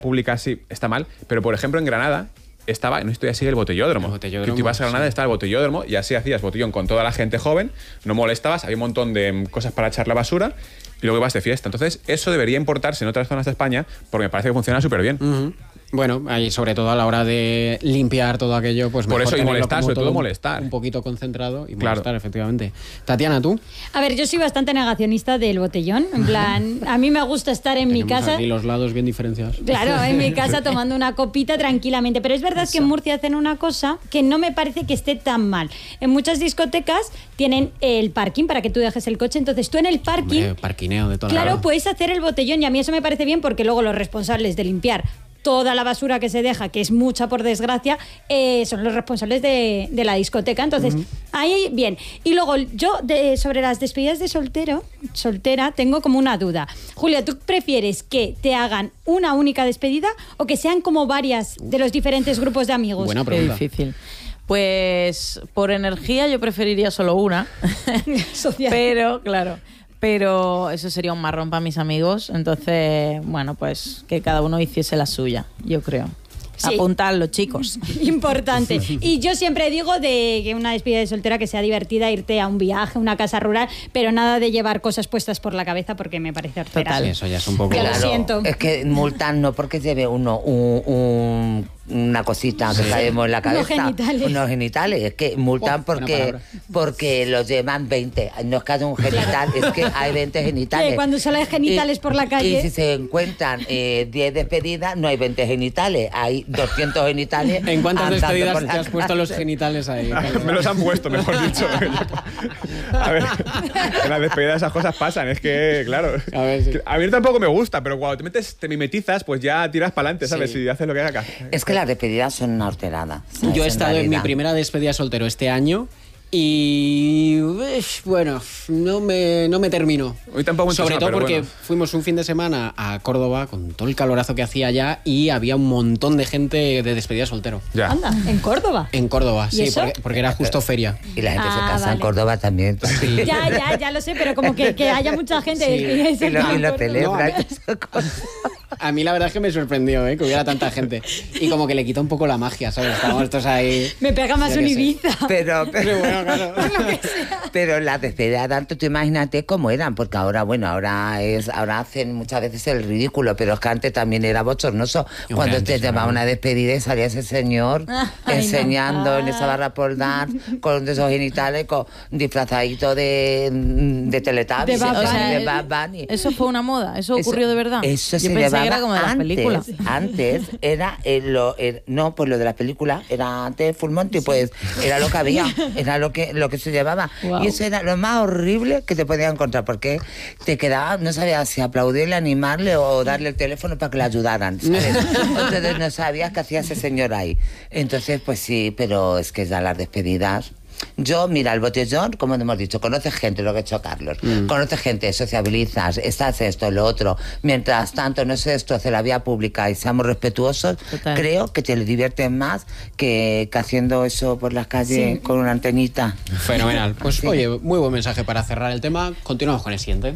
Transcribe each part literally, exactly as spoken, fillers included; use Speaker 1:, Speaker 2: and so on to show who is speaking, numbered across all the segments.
Speaker 1: pública sí está mal, pero por ejemplo en Granada estaba, no estoy así, el botellódromo.
Speaker 2: El botellódromo,
Speaker 1: que tú ibas a Granada,
Speaker 2: sí.
Speaker 1: estaba el botellódromo y así hacías botellón con toda la gente joven, no molestabas, había un montón de cosas para echar la basura y luego ibas de fiesta. Entonces eso debería importarse en otras zonas de España porque me parece que funciona súper bien.
Speaker 2: Uh-huh. Bueno, ahí sobre todo a la hora de limpiar todo aquello, pues
Speaker 1: por
Speaker 2: mejor
Speaker 1: eso y
Speaker 2: tenerlo
Speaker 1: molestar,
Speaker 2: como
Speaker 1: sobre todo
Speaker 2: un-
Speaker 1: molestar.
Speaker 2: Un poquito concentrado y
Speaker 1: Claro.
Speaker 2: molestar, efectivamente. Tatiana, ¿tú?
Speaker 3: A ver, yo soy bastante negacionista del botellón. En plan, a mí me gusta estar en mi
Speaker 2: Tenemos
Speaker 3: casa.
Speaker 2: aquí los lados bien diferenciados.
Speaker 3: Claro, en mi casa tomando una copita tranquilamente. Pero es verdad que en Murcia hacen una cosa que no me parece que esté tan mal. En muchas discotecas tienen el parking para que tú dejes el coche. Entonces tú en el parking,
Speaker 2: Hombre, parquineo de toda la
Speaker 3: claro,
Speaker 2: vida.
Speaker 3: puedes hacer el botellón y a mí eso me parece bien porque luego los responsables de limpiar toda la basura que se deja, que es mucha por desgracia, eh, son los responsables de, de la discoteca. Entonces, uh-huh. ahí bien. Y luego yo, de, sobre las despedidas de soltero, soltera, tengo como una duda. Julia, ¿tú prefieres que te hagan una única despedida o que sean como varias de los diferentes grupos de amigos?
Speaker 2: Buena pregunta.
Speaker 4: Qué difícil. Pues por energía yo preferiría solo una.
Speaker 3: Social.
Speaker 4: Pero, claro... Pero eso sería un marrón para mis amigos. Entonces, bueno, pues que cada uno hiciese la suya, yo creo. Sí. Apuntadlo, chicos.
Speaker 3: Importante. Y yo siempre digo de que una despedida de soltera que sea divertida, irte a un viaje, una casa rural, pero nada de llevar cosas puestas por la cabeza porque me parece hortera.
Speaker 2: Total, eso ya es un poco...
Speaker 3: Yo
Speaker 5: Claro,
Speaker 3: lo siento.
Speaker 5: Es que multan no porque lleve uno un, un, una cosita que sabemos en la cabeza.
Speaker 3: Unos genitales.
Speaker 5: Unos genitales. Es que multan
Speaker 2: Oh,
Speaker 5: porque, porque los llevan veinte. No es que haya un genital, es que hay veinte genitales.
Speaker 3: Que cuando solo hay genitales
Speaker 5: y,
Speaker 3: por la calle...
Speaker 5: Y si se encuentran eh, diez despedidas, no hay veinte genitales. Hay doscientos genitales.
Speaker 2: ¿En cuántas
Speaker 5: andando
Speaker 2: despedidas
Speaker 5: por
Speaker 2: te
Speaker 5: la
Speaker 2: has puesto
Speaker 5: calle.
Speaker 2: los genitales ahí?
Speaker 1: Me los han puesto, mejor dicho. A ver, en las despedidas esas cosas pasan, es que, claro.
Speaker 2: A ver, sí.
Speaker 1: A mí tampoco me gusta, pero cuando te metes, te mimetizas, pues ya tiras para adelante, ¿sabes?
Speaker 2: Sí.
Speaker 1: Y haces lo que haga.
Speaker 5: Es que las despedidas son una horterada. ¿sabes?
Speaker 2: Yo he estado en mi
Speaker 5: realidad.
Speaker 2: primera despedida soltero este año y uff, bueno, no me, no me terminó.
Speaker 1: Hoy tampoco
Speaker 2: Sobre
Speaker 1: entusiasma,
Speaker 2: todo
Speaker 1: pero
Speaker 2: porque
Speaker 1: bueno.
Speaker 2: fuimos un fin de semana a Córdoba con todo el calorazo que hacía allá y había un montón de gente de despedida soltero.
Speaker 1: Ya.
Speaker 3: Anda, en Córdoba.
Speaker 2: En Córdoba,
Speaker 3: ¿Y
Speaker 2: sí,
Speaker 3: eso?
Speaker 2: porque, porque era justo feria.
Speaker 5: Y la gente
Speaker 3: Ah,
Speaker 5: se casa
Speaker 3: vale.
Speaker 5: en Córdoba también.
Speaker 2: Sí.
Speaker 3: Ya, ya, ya lo sé, pero como que, que haya mucha gente...
Speaker 2: Sí.
Speaker 3: que es
Speaker 5: Y
Speaker 3: en
Speaker 5: lo, y
Speaker 3: plan
Speaker 5: lo
Speaker 3: Córdoba.
Speaker 5: celebra.
Speaker 2: No,
Speaker 5: y esas cosas.
Speaker 2: A mí la verdad es que me sorprendió, ¿eh? Que hubiera tanta gente. Y como que le quita un poco la magia, ¿sabes? Estábamos todos ahí...
Speaker 3: Me pega más
Speaker 2: Yo
Speaker 3: un
Speaker 2: qué sé.
Speaker 3: Ibiza.
Speaker 5: Pero, pero,
Speaker 2: Pero bueno, claro.
Speaker 5: pero las despedidas de antes, tú imagínate cómo eran, porque ahora, bueno, ahora es ahora hacen muchas veces el ridículo, pero es que antes también era bochornoso.
Speaker 2: Hombre,
Speaker 5: Cuando
Speaker 2: antes
Speaker 5: te llevaba
Speaker 2: era-
Speaker 5: una despedida y salía ese señor
Speaker 3: Ay,
Speaker 5: enseñando
Speaker 3: no.
Speaker 5: en esa barra por dar, con esos genitales, con disfrazadito de, de Teletubbies,
Speaker 3: De Bad
Speaker 5: o sea,
Speaker 3: Bunny.
Speaker 5: de Bad Bunny.
Speaker 4: Eso fue una moda, eso
Speaker 5: Eso-
Speaker 4: ocurrió de verdad.
Speaker 5: Eso
Speaker 4: Yo
Speaker 5: se
Speaker 4: pensé
Speaker 5: llevaba
Speaker 4: que era como de las
Speaker 5: antes,
Speaker 4: películas.
Speaker 5: Antes era eh, lo, er- no, pues lo de las películas era antes Full Monty, pues era lo que había, era lo que lo que se llevaba.
Speaker 4: Wow.
Speaker 5: Y eso era lo más horrible que te podía encontrar, porque te quedaba, no sabías si aplaudirle, animarle o darle el teléfono para que le ayudaran, ¿sabes? Entonces no sabías qué hacía ese señor ahí. Entonces, pues sí, pero es que ya las despedidas. Yo, mira, el botellón, como hemos dicho, conoces gente, lo que ha hecho Carlos, mm. conoces gente, sociabilizas, estás esto, lo otro. Mientras tanto no se destroce la vía pública y seamos respetuosos,
Speaker 4: Total.
Speaker 5: creo que te diviertes más que, que haciendo eso por las calles
Speaker 3: Sí.
Speaker 5: con una antenita.
Speaker 2: Fenomenal. Pues
Speaker 5: Sí.
Speaker 2: oye, muy buen mensaje para cerrar el tema. Continuamos con el siguiente.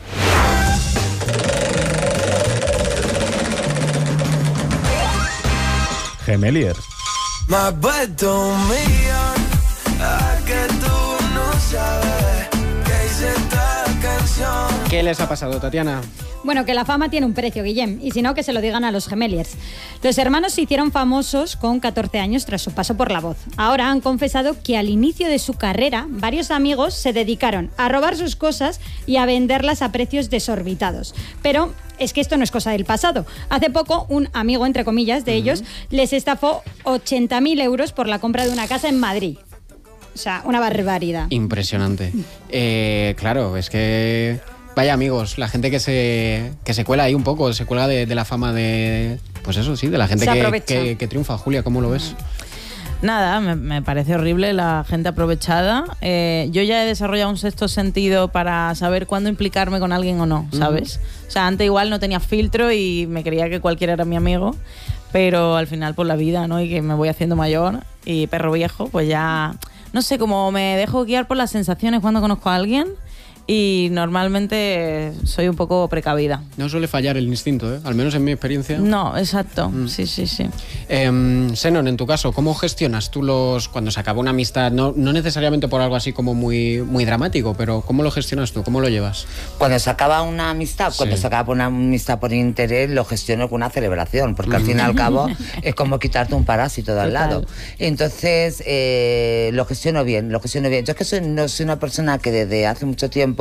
Speaker 1: Gemeliers.
Speaker 6: Me has puesto un millón, a que tú no sabes que hice esta canción.
Speaker 2: ¿Qué les ha pasado, Tatiana?
Speaker 3: Bueno, que la fama tiene un precio, Guillem, y si no, que se lo digan a los Gemeliers. Los hermanos se hicieron famosos con catorce años tras su paso por La Voz. Ahora han confesado que al inicio de su carrera, varios amigos se dedicaron a robar sus cosas y a venderlas a precios desorbitados. Pero es que esto no es cosa del pasado. Hace poco, un amigo, entre comillas, de uh-huh. ellos, les estafó ochenta mil euros por la compra de una casa en Madrid. O sea, una barbaridad.
Speaker 2: Impresionante. Eh, claro, es que... Vaya amigos, la gente que se, que se cuela ahí un poco, se cuelga de, de la fama de... Pues eso, sí, de la gente que, que, que triunfa. Julia, ¿cómo lo ves?
Speaker 4: Nada, me, me parece horrible la gente aprovechada. Eh, yo ya he desarrollado un sexto sentido para saber cuándo implicarme con alguien o no, ¿sabes? Uh-huh. O sea, antes igual no tenía filtro y me creía que cualquiera era mi amigo, pero al final por la vida, ¿no? Y que me voy haciendo mayor y perro viejo, pues ya... No sé, como me dejo guiar por las sensaciones cuando conozco a alguien... y normalmente soy un poco precavida.
Speaker 2: No suele fallar el instinto, ¿eh? Al menos en mi experiencia.
Speaker 4: No, exacto. Mm. Sí, sí, sí.
Speaker 2: Eh, Senon, en tu caso, ¿cómo gestionas tú los cuando se acaba una amistad? No, no necesariamente por algo así como muy, muy dramático, pero ¿cómo lo gestionas tú? ¿Cómo lo llevas?
Speaker 5: Cuando se acaba una amistad, sí. cuando se acaba una amistad por interés, lo gestiono con una celebración, porque al fin y al cabo es como quitarte un parásito de al lado. Entonces, eh, lo gestiono bien, lo gestiono bien. Yo es que soy, no soy una persona que desde hace mucho tiempo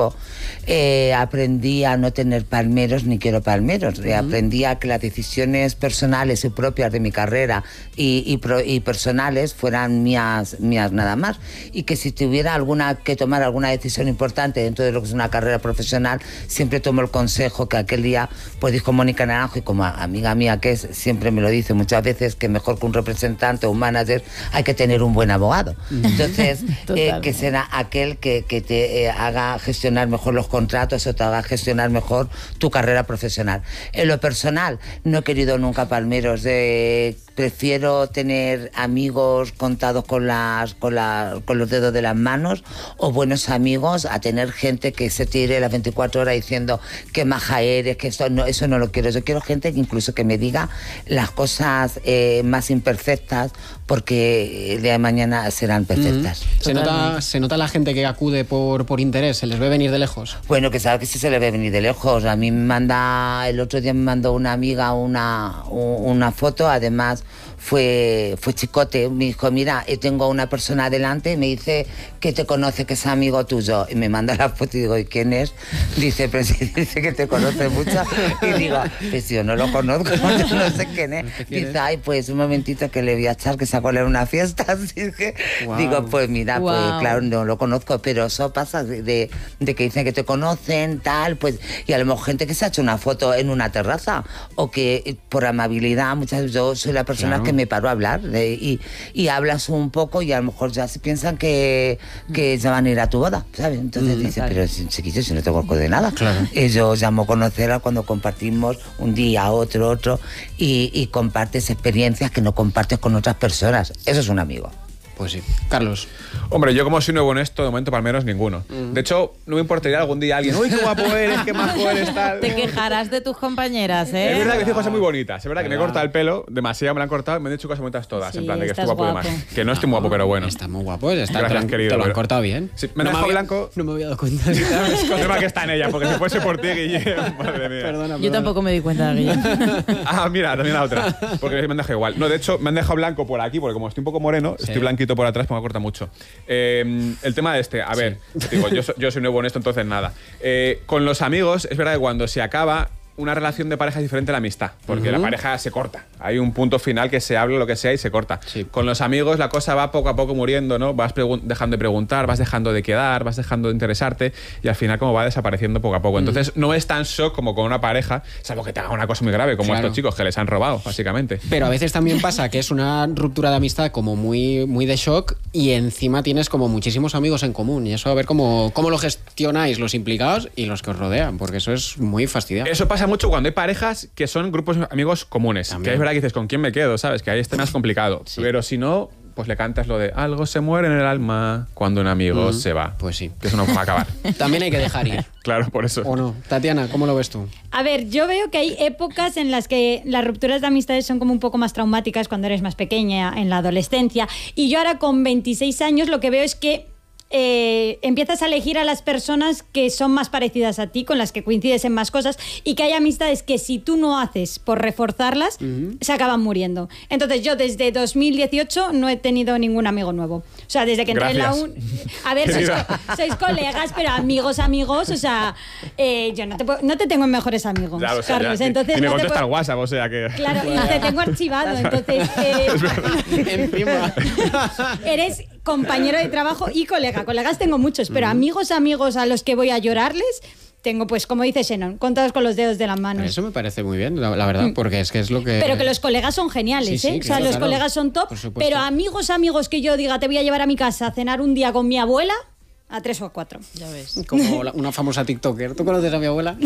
Speaker 5: Eh, aprendí a no tener palmeros ni quiero palmeros. Uh-huh. Aprendí a que las decisiones personales y propias de mi carrera y, y, pro, y personales fueran mías, mías nada más. Y que si tuviera alguna que tomar alguna decisión importante dentro de lo que es una carrera profesional, siempre tomo el consejo que aquel día pues dijo Mónica Naranjo, y como amiga mía que es, siempre me lo dice muchas veces, que mejor que un representante o un manager hay que tener un buen abogado. Entonces, eh, que será aquel que, que te eh, haga gestionar mejor los contratos o te haga gestionar mejor tu carrera profesional. En lo personal, no he querido nunca palmeros. De, prefiero tener amigos contados con, las, con, la, con los dedos de las manos, o buenos amigos, a tener gente que se tire las veinticuatro horas diciendo que maja eres, que esto no, eso no lo quiero. Yo quiero gente que incluso que me diga las cosas eh, más imperfectas, porque el día de mañana serán perfectas.
Speaker 2: Mm-hmm. ¿Se nota, ¿Se nota la gente que acude por, por interés? ¿Se les ve venir de lejos?
Speaker 5: Bueno, que sabe que sí se le ve venir de lejos. A mí me manda, el otro día me mandó una amiga una, una foto, además fue, fue chicote, me dijo, mira, tengo una persona adelante, me dice que te conoce, que es amigo tuyo, y me manda la foto y digo, ¿y quién es? Dice, pero si dice que te conoce mucho, y digo, pues yo no lo conozco, yo no sé quién es. Dice, ay, pues un momentito que le voy a echar, que sacó a una fiesta, así que wow. Digo, pues mira, wow. Pues claro, no lo conozco, pero eso pasa de, de, de que dicen que te conocen, tal, pues, y a lo mejor gente que se ha hecho una foto en una terraza, o que por amabilidad, muchas veces yo soy la persona claro. que me paro a hablar de, y, y hablas un poco y a lo mejor ya se piensan que, que ya van a ir a tu boda, ¿sabes? Entonces mm, dices, claro. Pero chiquillo, si no te conozco de nada. Claro. Y yo llamo conocerla cuando compartimos un día, otro, otro, y, y compartes experiencias que no compartes con otras personas. Eso es un amigo.
Speaker 2: Pues sí. Carlos.
Speaker 1: Hombre, yo como soy nuevo en esto, de momento palmeros ninguno. Mm. De hecho, no me importaría algún día alguien, uy, qué guapo eres, qué majo eres, tal.
Speaker 4: Te quejarás de tus compañeras, ¿eh?
Speaker 1: Es verdad que dice cosas muy bonitas. Es verdad que me he cortado el pelo, demasiado me lo han cortado, me han dicho cosas bonitas todas, sí, en plan de que estoy guapo, guapo de más. Que no estoy muy guapo, pero bueno.
Speaker 2: Está muy guapo, está
Speaker 1: Gracias, querido.
Speaker 2: Te lo han
Speaker 1: pero...
Speaker 2: cortado bien.
Speaker 1: Sí, me han no dejado blanco.
Speaker 2: No me había dado cuenta.
Speaker 1: Problema que está en ella, porque si fuese por ti, Guillem, madre mía.
Speaker 2: Perdona, perdona.
Speaker 4: Yo tampoco me di cuenta, Guillem.
Speaker 1: Ah, mira, también la otra. Porque me han dejado igual. No, de hecho, me han dejado blanco por aquí, porque como estoy un poco moreno, sí. Estoy blanquito por atrás, pues me corta mucho. Eh, el tema de este, a ver, sí. digo, yo, yo soy nuevo en esto, entonces nada. Eh, con los amigos, es verdad que cuando se acaba una relación de pareja es diferente a la amistad, porque uh-huh. la pareja se corta. Hay un punto final que se habla lo que sea y se corta. Sí. Con los amigos la cosa va poco a poco muriendo, ¿no? Vas dejando de preguntar, vas dejando de quedar, vas dejando de interesarte y al final como va desapareciendo poco a poco. Uh-huh. Entonces no es tan shock como con una pareja, salvo que te haga una cosa muy grave, como claro. Estos chicos que les han robado, básicamente.
Speaker 2: Pero a veces también pasa que es una ruptura de amistad como muy, muy de shock y encima tienes como muchísimos amigos en común. Y eso a ver cómo, cómo lo gestionáis los implicados y los que os rodean, porque eso es muy fastidiado.
Speaker 1: Eso pasa mucho cuando hay parejas que son grupos amigos comunes. También. Que es verdad que dices, ¿con quién me quedo? ¿Sabes? Que ahí está más complicado. Sí. Pero si no, pues le cantas lo de algo se muere en el alma cuando un amigo mm. se va.
Speaker 2: Pues sí.
Speaker 1: Que eso no va a acabar.
Speaker 2: También hay que dejar ir.
Speaker 1: Claro, por eso.
Speaker 2: ¿O no? Tatiana, ¿cómo lo ves tú?
Speaker 3: A ver, yo veo que hay épocas en las que las rupturas de amistades son como un poco más traumáticas cuando eres más pequeña, en la adolescencia. Y yo ahora con veintiséis años lo que veo es que Eh, empiezas a elegir a las personas que son más parecidas a ti, con las que coincides en más cosas, y que hay amistades que si tú no haces por reforzarlas, uh-huh. se acaban muriendo. Entonces yo desde dos mil dieciocho no he tenido ningún amigo nuevo. O sea, desde que entré Gracias. en la uni... A ver, sois, co sois colegas, pero amigos, amigos, o sea, eh, yo no te, puedo, no te tengo en mejores amigos, claro, o sea, Carlos.
Speaker 1: Ya,
Speaker 3: entonces,
Speaker 1: y me
Speaker 3: no
Speaker 1: contesta el WhatsApp, o sea que...
Speaker 3: Claro, y te tengo archivado, entonces... Eh,
Speaker 2: Encima.
Speaker 3: Eres compañero de trabajo y colega. Colegas tengo muchos, pero amigos, amigos a los que voy a llorarles, tengo, pues, como dice Senon, contados con los dedos de las manos.
Speaker 2: Eso me parece muy bien, la, la verdad, porque es que es lo que...
Speaker 3: Pero que los colegas son geniales, sí, sí, ¿eh? Claro, o sea, los claro, colegas son top, pero amigos, amigos que yo diga, te voy a llevar a mi casa a cenar un día con mi abuela... a tres o a cuatro.
Speaker 4: Ya ves.
Speaker 2: Como la- una famosa TikToker. ¿Tú conoces a mi abuela?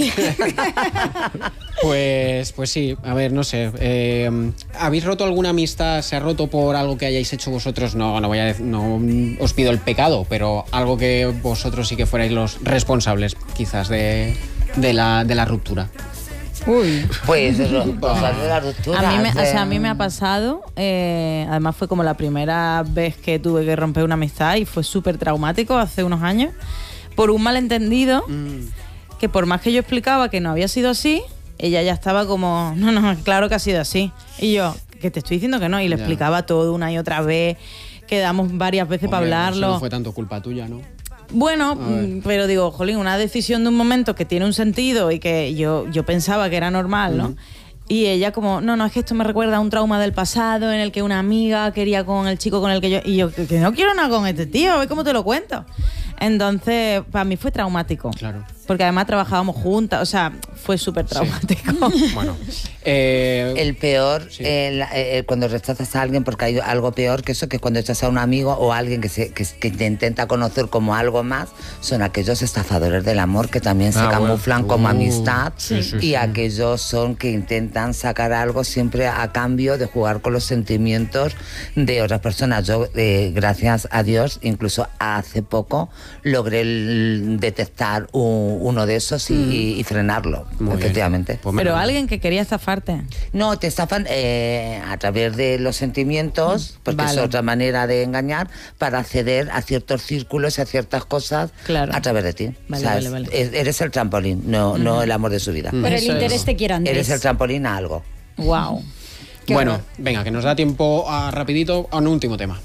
Speaker 2: pues, pues sí, a ver, no sé. eh, ¿Habéis roto alguna amistad? ¿Se ha roto por algo que hayáis hecho vosotros? No, no voy a dec- no os pido el pecado, pero algo que vosotros sí que fuerais los responsables, quizás, de, de, la, de la ruptura.
Speaker 3: Uy.
Speaker 5: Pues eso, cosas de la ruptura.
Speaker 4: A mí, me, o
Speaker 5: de-
Speaker 4: sea, a mí me ha pasado, eh, además fue como la primera vez que tuve que romper una amistad y fue súper traumático hace unos años, por un malentendido, que por más que yo explicaba que no había sido así, ella ya estaba como, no, no, claro que ha sido así. Y yo, que te estoy diciendo que no, y le
Speaker 2: Ya.
Speaker 4: explicaba todo una y otra vez, quedamos varias veces para
Speaker 2: Hombre, eso
Speaker 4: hablarlo.
Speaker 2: no fue tanto culpa tuya, ¿no?
Speaker 4: Bueno,
Speaker 2: A ver.
Speaker 4: mm, pero digo, jolín, una decisión de un momento que tiene un sentido y que yo, yo pensaba que era normal, ¿no? Y ella como, no, no, es que esto me recuerda a un trauma del pasado en el que una amiga quería con el chico con el que yo... Y yo, que, que no quiero nada con este tío, a ver cómo te lo cuento. Entonces, para mí fue traumático.
Speaker 2: Claro.
Speaker 4: Porque además trabajábamos juntas, o sea, fue súper traumático.
Speaker 2: Bueno, eh,
Speaker 5: El peor,
Speaker 2: Sí.
Speaker 5: el- el- cuando rechazas a alguien, porque hay algo peor que eso, que cuando echas a un amigo o a alguien que, se, que, que te intenta conocer como algo más, son aquellos estafadores del amor que también se
Speaker 1: Ah, bueno.
Speaker 5: camuflan como
Speaker 2: Uh,
Speaker 5: amistad
Speaker 2: sí, sí,
Speaker 5: y
Speaker 2: sí.
Speaker 5: aquellos son que intentan sacar algo siempre a cambio de jugar con los sentimientos de otras personas. Yo, eh, gracias a Dios, incluso hace poco logré el- detectar un- uno de esos y, y- y frenarlo,
Speaker 2: muy bien.
Speaker 5: efectivamente.
Speaker 2: Pues
Speaker 4: Pero
Speaker 2: menos mal.
Speaker 4: alguien que quería estafarte.
Speaker 5: No, te estafan eh, a través de los sentimientos, porque
Speaker 4: Vale.
Speaker 5: es otra manera de engañar, para acceder a ciertos círculos y a ciertas cosas
Speaker 4: Claro.
Speaker 5: a través de ti.
Speaker 4: Vale,
Speaker 5: ¿sabes?
Speaker 4: vale, vale.
Speaker 5: E- Eres el trampolín, no, no el amor de su vida.
Speaker 3: Por el
Speaker 4: Eso
Speaker 3: interés
Speaker 4: es.
Speaker 3: te quiero, Andrés.
Speaker 5: Eres el trampolín a algo.
Speaker 4: Wow.
Speaker 3: Qué
Speaker 2: Bueno,
Speaker 3: horror.
Speaker 2: venga, que nos da tiempo a rapidito a un último tema.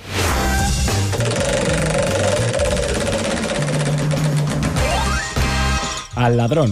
Speaker 7: Al ladrón.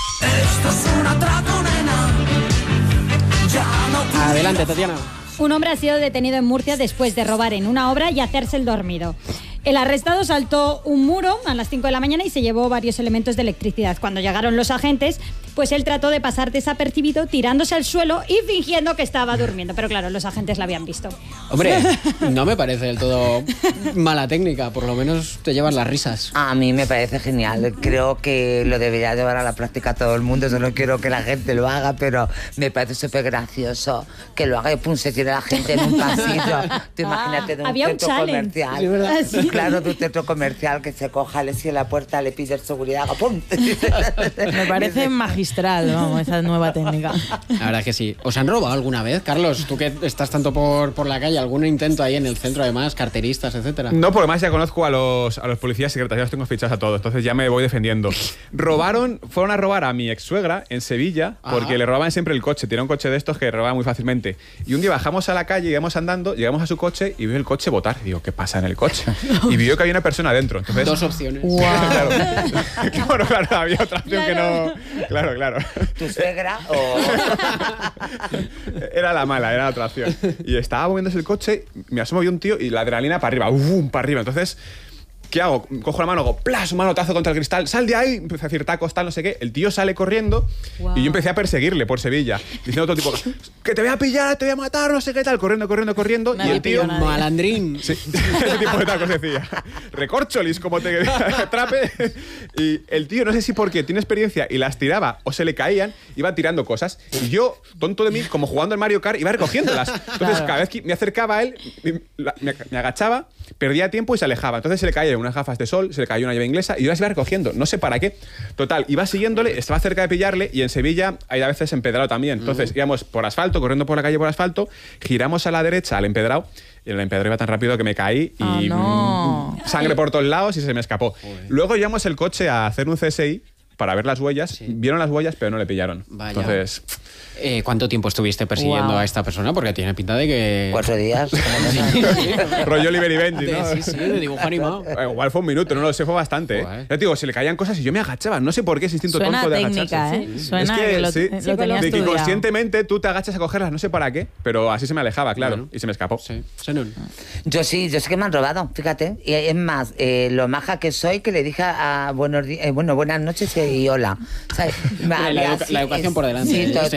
Speaker 2: Adelante, Tatiana.
Speaker 3: Un hombre ha sido detenido en Murcia después de robar en una obra y hacerse el dormido. El arrestado saltó un muro a las cinco de la mañana y se llevó varios elementos de electricidad. Cuando llegaron los agentes, pues él trató de pasar desapercibido tirándose al suelo y fingiendo que estaba durmiendo. Pero claro, los agentes la habían visto.
Speaker 2: Hombre, no me parece del todo mala técnica, por lo menos te llevan las risas.
Speaker 5: A mí me parece genial. Creo que lo debería llevar a la práctica todo el mundo. Yo no quiero que la gente lo haga, pero me parece súper gracioso que lo haga y pum, se tire la gente en un pasillo. Tú imagínate de un
Speaker 3: había un
Speaker 5: centro
Speaker 3: challenge.
Speaker 5: comercial.
Speaker 3: Sí, ¿verdad? Sí.
Speaker 5: Claro, de un centro comercial que se coja, le cierra la puerta, le pide seguridad, haga ¡pum!
Speaker 4: Me parece magistral, vamos, esa nueva técnica.
Speaker 2: La verdad es que sí. ¿Os han robado alguna vez? Carlos, tú que estás tanto por, por la calle, ¿algún intento ahí en el centro además, carteristas, etcétera?
Speaker 1: No, porque más ya conozco a los, a los policías secretos, ya los tengo fichados a todos, entonces ya me voy defendiendo. Robaron, fueron a robar a mi ex suegra en Sevilla, porque
Speaker 2: Ajá.
Speaker 1: le robaban siempre el coche, tiene un coche de estos que robaban muy fácilmente. Y un día bajamos a la calle, íbamos andando, llegamos a su coche y vio el coche botar. Digo, ¿qué pasa en el coche? Y vio que había una persona dentro. Entonces,
Speaker 2: Dos opciones.
Speaker 1: claro, claro, claro, había otra opción
Speaker 3: Claro.
Speaker 1: que no. Claro, claro.
Speaker 5: ¿Tu suegra o...?
Speaker 1: Era la mala, era la otra opción. Y estaba moviéndose el coche, me asomo y un tío y la adrenalina para arriba, ¡ufum! Para arriba. Entonces, ¿qué hago? Cojo la mano, hago plas, un manotazo contra el cristal, sal de ahí, empecé a decir tacos, tal, no sé qué. El tío sale corriendo
Speaker 4: Wow.
Speaker 1: y yo empecé a perseguirle por Sevilla, diciendo a todo tipo, que te voy a pillar, te voy a matar, no sé qué tal, corriendo, corriendo, corriendo.
Speaker 4: Nadie
Speaker 1: y el tío.
Speaker 4: pilló nada.
Speaker 2: Malandrín.
Speaker 1: Sí, ese tipo de tacos decía. Recorcholis, como te atrape. Y el tío, no sé si porque tiene experiencia y las tiraba o se le caían, iba tirando cosas. Y yo, tonto de mí, como jugando al Mario Kart, iba recogiéndolas. Entonces,
Speaker 4: Claro.
Speaker 1: cada vez que me acercaba a él, me, la- me- me agachaba, perdía tiempo y se alejaba. Entonces se le caían unas gafas de sol, se le cayó una llave inglesa y yo las iba recogiendo. No sé para qué. Total, iba siguiéndole, estaba cerca de pillarle y en Sevilla hay a veces empedrado también. Entonces íbamos por asfalto, corriendo por la calle por asfalto, giramos a la derecha al empedrado. Y el empedrado iba tan rápido que me caí y
Speaker 4: Ah, no.
Speaker 1: mm, sangre por todos lados y se me escapó. Luego llevamos el coche a hacer un C S I para ver las huellas.
Speaker 2: Sí.
Speaker 1: Vieron las huellas, pero no le pillaron.
Speaker 2: Vaya.
Speaker 1: Entonces,
Speaker 2: Eh, ¿Cuánto tiempo estuviste persiguiendo
Speaker 4: Wow.
Speaker 2: a esta persona? Porque tiene pinta de que...
Speaker 5: Cuatro días. como no sé.
Speaker 2: Sí, sí.
Speaker 1: rollo Oliver y Benji,
Speaker 2: De-
Speaker 1: ¿no?
Speaker 2: sí, sí, de dibujo animado.
Speaker 1: Eh, Igual fue un minuto, no lo sé, fue bastante. ¿eh?
Speaker 2: Joder.
Speaker 1: Ya te digo, se le caían cosas y yo me agachaba. No sé por qué ese instinto
Speaker 4: Suena
Speaker 1: tonto de
Speaker 4: técnica,
Speaker 1: agacharse.
Speaker 4: ¿eh? Suena
Speaker 1: es que,
Speaker 4: que lo-
Speaker 1: sí,
Speaker 4: lo tenía
Speaker 1: de que
Speaker 4: estudiado.
Speaker 1: inconscientemente tú te agachas a cogerlas, no sé para qué, pero así se me alejaba, claro,
Speaker 2: Bueno.
Speaker 1: y se me escapó.
Speaker 2: Sí, Xenón.
Speaker 5: Yo sí, yo sé que me han robado, fíjate. Y es más, eh, lo maja que soy, que le dije a buenos di- eh, bueno, buenas noches y hola. ¿Sabes?
Speaker 2: La
Speaker 5: Había
Speaker 2: educa-
Speaker 5: así,
Speaker 2: la educación
Speaker 5: es-
Speaker 2: por delante,
Speaker 5: Sí,
Speaker 2: yo
Speaker 5: to-
Speaker 2: estoy de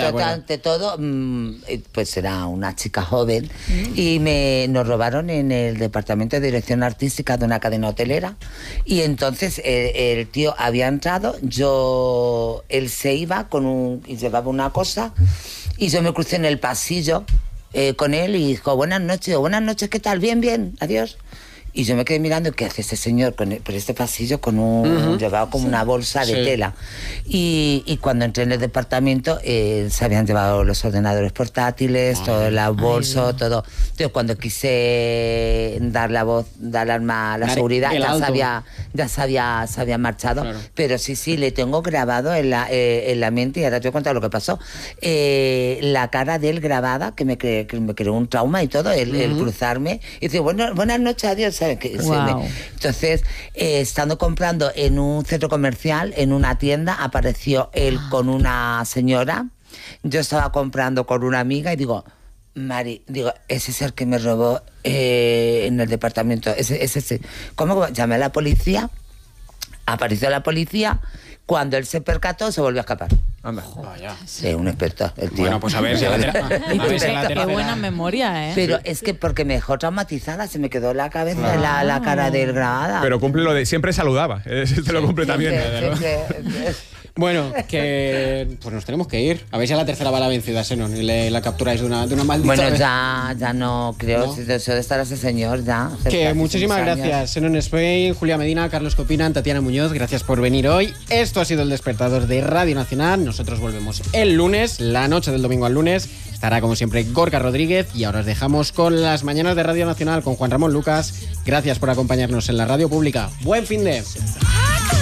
Speaker 2: acuerdo.
Speaker 5: ante todo, mm, pues era una chica joven y me nos robaron en el departamento de dirección artística de una cadena hotelera y entonces el, el tío había entrado, yo él se iba con un y llevaba una cosa y yo me crucé en el pasillo eh, con él y dijo buenas noches, buenas noches, ¿qué tal? Bien, bien, adiós. Y yo me quedé mirando, ¿qué hace ese señor con el, por este pasillo con un uh-huh. llevado como sí. una bolsa de sí. tela? Y, y cuando entré en el departamento eh, se habían llevado los ordenadores portátiles, ay, todo el bolso, ay, todo. Entonces cuando quise dar la voz, dar la arma a la Dar seguridad, ya se había, ya se había, se había marchado. Claro. Pero sí, sí, le tengo grabado en la, eh, en la mente, y ahora te voy a contar lo que pasó. Eh, la cara de él grabada, que me, cre, que me creó un trauma y todo, el, uh-huh. el cruzarme. Y dice, bueno, buenas noches, adiós. ¿Sabes? Que wow. me... Entonces, eh, estando comprando en un centro comercial, en una tienda, apareció él con una señora. Yo estaba comprando con una amiga y digo, Mari, digo, ese es el que me robó eh, en el departamento. Ese, ese, ese. ¿Cómo? Llamé a la policía, apareció la policía. Cuando él se percató, se volvió a escapar.
Speaker 1: Anda.
Speaker 5: Vaya. Sí, un experto, el tío.
Speaker 1: Bueno, pues a ver si a la
Speaker 4: tercera. Qué buena memoria, ¿eh?
Speaker 5: Pero es que porque me dejó traumatizada, se me quedó la cabeza, claro. la, la cara de él grabada.
Speaker 1: Pero cumple lo de siempre saludaba. Este sí, lo cumple también.
Speaker 5: Siempre, siempre.
Speaker 2: Bueno, que pues nos tenemos que ir. A ver si a la tercera va la vencida, Senon, y le, la capturáis de una, de una maldita
Speaker 5: Bueno,
Speaker 2: vez.
Speaker 5: ya, ya no creo, ¿no? Si deseo de estar ese señor, ya.
Speaker 2: Que muchísimas gracias, Senon Spain, Julia Medina, Carlos Copinan, Tatiana Muñoz, gracias por venir hoy. Esto ha sido El Despertador de Radio Nacional. Nosotros volvemos el lunes, la noche del domingo al lunes. Estará como siempre Gorka Rodríguez y ahora os dejamos con las mañanas de Radio Nacional con Juan Ramón Lucas. Gracias por acompañarnos en la radio pública. Buen fin de...